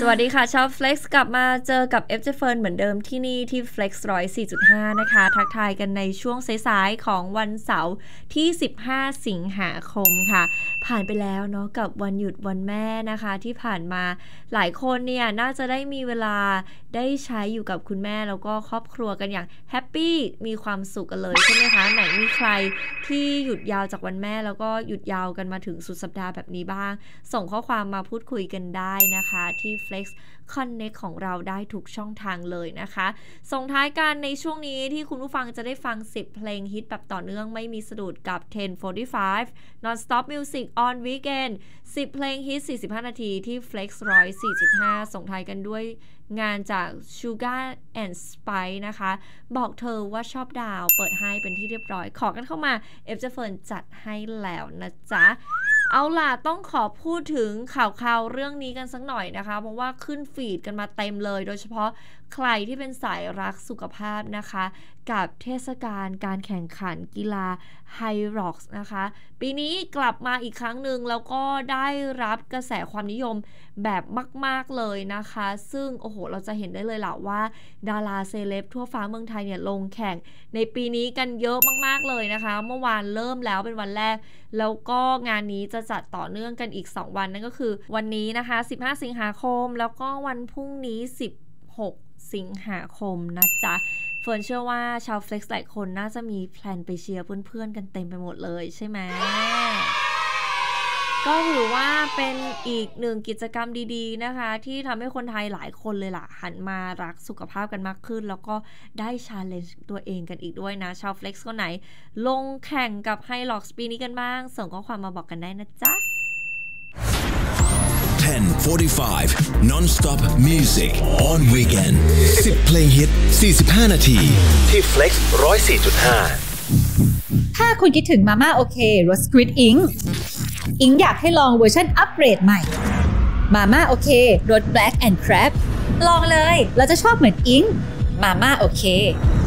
วัสดีค่ะชาว Flex กลับมาเจอกับ FJ Fern เหมือนเดิมที่นี่ที่ Flex 104.5 นะคะทักทายกันในช่วงสายๆของวันเสาร์ที่15สิงหาคมค่ะผ่านไปแล้วเนาะกับวันหยุดวันแม่นะคะที่ผ่านมาหลายคนเนี่ยน่าจะได้มีเวลาได้ใช้อยู่กับคุณแม่แล้วก็ครอบครัวกันอย่างแฮปปี้มีความสุขกันเลยใช่ไหมคะไหนมีใครที่หยุดยาวจากวันแม่แล้วก็หยุดยาวกันมาถึงสุดสัปดาห์แบบนี้บ้างส่งข้อความมาพูดคุยกันได้นะคะที่ Flex Connect ของเราได้ทุกช่องทางเลยนะคะส่งท้ายกันในช่วงนี้ที่คุณผู้ฟังจะได้ฟัง10เพลงฮิตแบบต่อเนื่องไม่มีสะดุดกับ 10:45 Non-Stop Music on Weekend 10เพลงฮิต45นาทีที่ Flex 104.5 ส่งท้ายกันด้วยงานจาก Sugar and Spice นะคะบอกเธอว่าชอบดาวเปิดให้เป็นที่เรียบร้อยขอกันเข้ามา FJ Fern จัดให้แล้วนะจ๊ะเอาล่ะต้องขอพูดถึงข่าวเรื่องนี้กันสักหน่อยนะคะเพราะว่าขึ้นฟีดกันมาเต็มเลยโดยเฉพาะใครที่เป็นสายรักสุขภาพนะคะกับเทศกาลการแข่งขันกีฬาไฮร็อกส์นะคะปีนี้กลับมาอีกครั้งหนึ่งแล้วก็ได้รับกระแสความนิยมแบบมากๆเลยนะคะซึ่งโอ้โหเราจะเห็นได้เลยล่ะว่าดาราเซเลบทั่วฟ้าเมืองไทยเนี่ยลงแข่งในปีนี้กันเยอะมากๆเลยนะคะเมื่อวานเริ่มแล้วเป็นวันแรกแล้วก็งานนี้จะจัดต่อเนื่องกันอีก2วันนั่นก็คือวันนี้นะคะ15สิงหาคมแล้วก็วันพรุ่งนี้16สิงหาคมนะจ๊ะเฟิร์นเชื่อว่าชาว Flex หลายคนน่าจะมีแพลนไปเชียร์เพื่อนๆกันเต็มไปหมดเลยใช่ไหมก็ถือว่าเป็นอีกหนึ่งกิจกรรมดีๆนะคะที่ทำให้คนไทยหลายคนเลยล่ะหันมารักสุขภาพกันมากขึ้นแล้วก็ได้ challenge ตัวเองกันอีกด้วยนะชาว Flex คนไหนลงแข่งกับ Hilux ปีนี้กันบ้างส่งข้อความมาบอกกันได้นะจ๊ะ 10:45 Non-Stop Music on Weekend 10เพลงฮิต45นาทีที่ Flex 104.5 ถ้าคุณคิดถึงมาม่าโอเครส Squid Ink อยากให้ลองเวอร์ชันอัปเกรดใหม่มาม่าโอเครส Black and Crab ลองเลยเราจะชอบเหมือนอิงมาม่าโอเค